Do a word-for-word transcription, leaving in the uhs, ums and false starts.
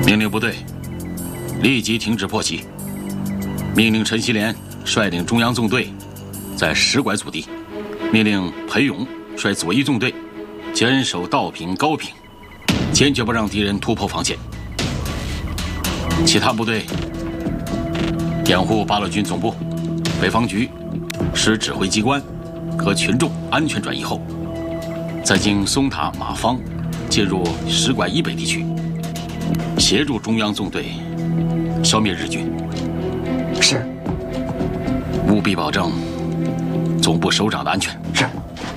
命令部队立即停止破袭，命令陈锡联率领中央纵队在石拐阻敌，命令裴勇率左翼纵队坚守道平、高平，坚决不让敌人突破防线。其他部队掩护八路军总部、北方局、师指挥机关和群众安全转移后，再经松塔、马坊进入石拐以北地区，协助中央纵队消灭日军。 是。 务必保证总部首长的安全。